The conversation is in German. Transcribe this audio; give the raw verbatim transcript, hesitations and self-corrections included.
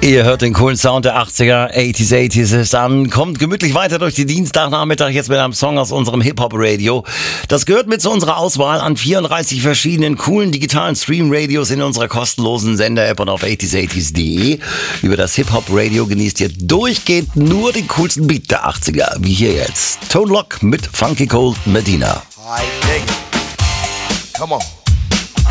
Ihr hört den coolen Sound der achtziger, achtziger, achtziger ist an. Kommt gemütlich weiter durch die Dienstagnachmittag jetzt mit einem Song aus unserem Hip-Hop-Radio. Das gehört mit zu unserer Auswahl an vierunddreißig verschiedenen coolen digitalen Stream-Radios in unserer kostenlosen Sender-App und auf achtziger achtziger punkt de. Über das Hip-Hop-Radio genießt ihr durchgehend nur den coolsten Beat der achtziger, wie hier jetzt. Tone Loc mit Funky Cold Medina. I dig it. Come on.